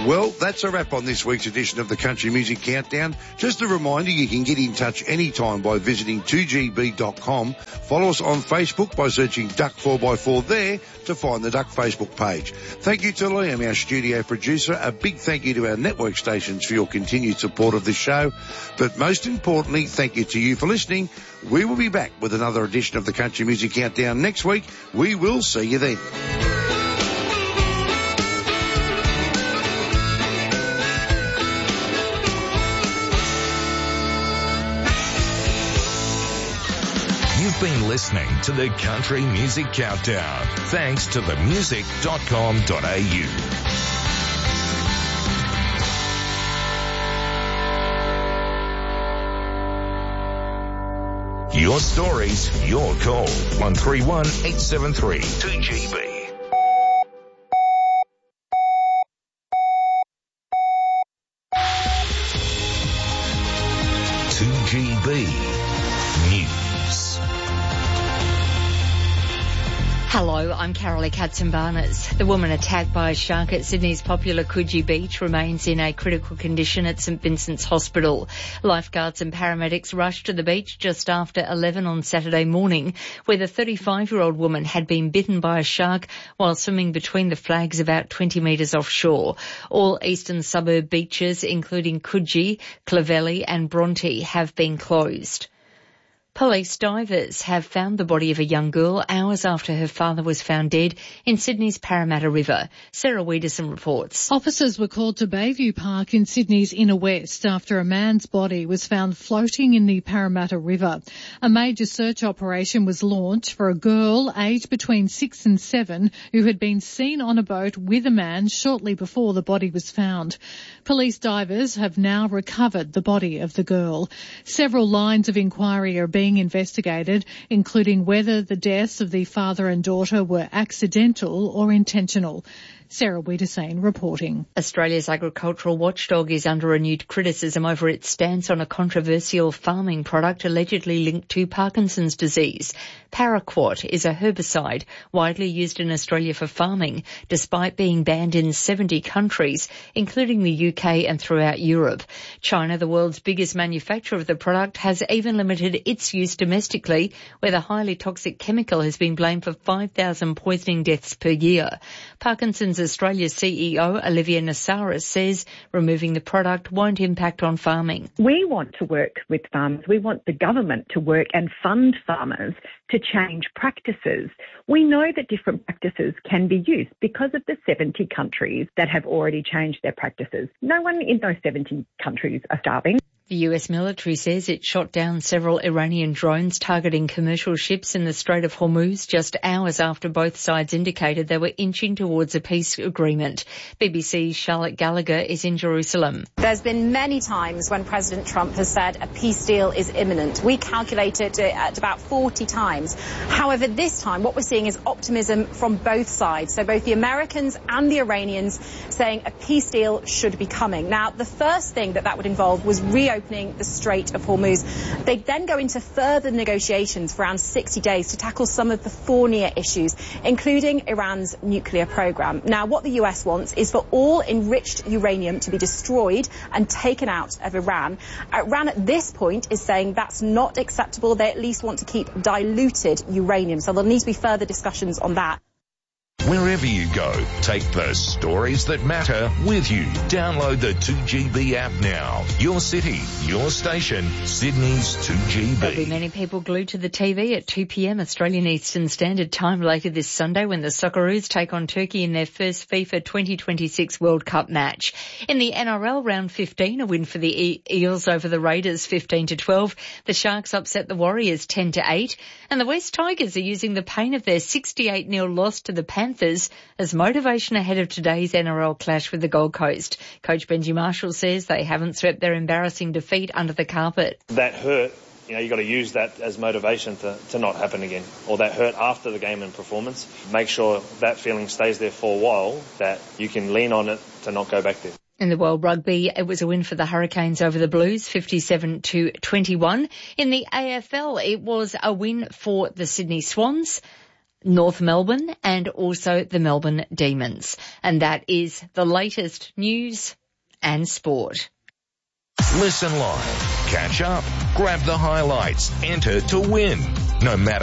Well, that's a wrap on this week's edition of the Country Music Countdown. Just a reminder, you can get in touch anytime by visiting 2gb.com. Follow us on Facebook by searching Duck 4x4 there to find the Duck Facebook page. Thank you to Liam, our studio producer. A big thank you to our network stations for your continued support of this show. But most importantly, thank you to you for listening. We will be back with another edition of the Country Music Countdown next week. We will see you then. You've been listening to the Country Music Countdown, thanks to themusic.com.au. Your stories, your call. 131 873 2GB. 2GB News. Hello, I'm Carolee Katzenbarnes. The woman attacked by a shark at Sydney's popular Coogee Beach remains in a critical condition at St Vincent's Hospital. Lifeguards and paramedics rushed to the beach just after 11 on Saturday morning, where the 35-year-old woman had been bitten by a shark while swimming between the flags about 20 metres offshore. All eastern suburb beaches, including Coogee, Clovelly and Bronte, have been closed. Police divers have found the body of a young girl hours after her father was found dead in Sydney's Parramatta River. Sarah Wiederson reports. Officers were called to Bayview Park in Sydney's inner west after a man's body was found floating in the Parramatta River. A major search operation was launched for a girl aged between 6 and 7 who had been seen on a boat with a man shortly before the body was found. Police divers have now recovered the body of the girl. Several lines of inquiry are being investigated, including whether the deaths of the father and daughter were accidental or intentional. Sarah Wiedersane reporting. Australia's agricultural watchdog is under renewed criticism over its stance on a controversial farming product allegedly linked to Parkinson's disease. Paraquat is a herbicide widely used in Australia for farming, despite being banned in 70 countries, including the UK and throughout Europe. China, the world's biggest manufacturer of the product, has even limited its use domestically, where the highly toxic chemical has been blamed for 5,000 poisoning deaths per year. Parkinson's Australia CEO Olivia Nassaris says removing the product won't impact on farming. We want to work with farmers. We want the government to work and fund farmers to change practices. We know that different practices can be used because of the 70 countries that have already changed their practices. No one in those 70 countries are starving. The US military says it shot down several Iranian drones targeting commercial ships in the Strait of Hormuz just hours after both sides indicated they were inching towards a peace agreement. BBC's Charlotte Gallagher is in Jerusalem. There's been many times when President Trump has said a peace deal is imminent. We calculated it at about 40 times. However, this time what we're seeing is optimism from both sides. So both the Americans and the Iranians saying a peace deal should be coming. Now, the first thing that would involve was reopening the Strait of Hormuz. They'd then go into further negotiations for around 60 days to tackle some of the thornier issues, including Iran's nuclear program. Now, what the US wants is for all enriched uranium to be destroyed and taken out of Iran. Iran at this point is saying that's not acceptable. They at least want to keep diluted uranium. So there'll need to be further discussions on that. Wherever you go, take the stories that matter with you. Download the 2GB app now. Your city, your station, Sydney's 2GB. There'll be many people glued to the TV at 2 p.m. Australian Eastern Standard Time later this Sunday when the Socceroos take on Turkey in their first FIFA 2026 World Cup match. In the NRL round 15, a win for the Eels over the Raiders 15-12. The Sharks upset the Warriors 10-8. And the West Tigers are using the pain of their 68-0 loss to the Panthers as motivation ahead of today's NRL clash with the Gold Coast. Coach Benji Marshall says they haven't swept their embarrassing defeat under the carpet. That hurt, you got to use that as motivation to not happen again. Or that hurt after the game and performance. Make sure that feeling stays there for a while, that you can lean on it to not go back there. In the World Rugby, it was a win for the Hurricanes over the Blues, 57-21. In the AFL, it was a win for the Sydney Swans. North Melbourne and also the Melbourne Demons. And that is the latest news and sport. Listen live, catch up, grab the highlights, enter to win. No matter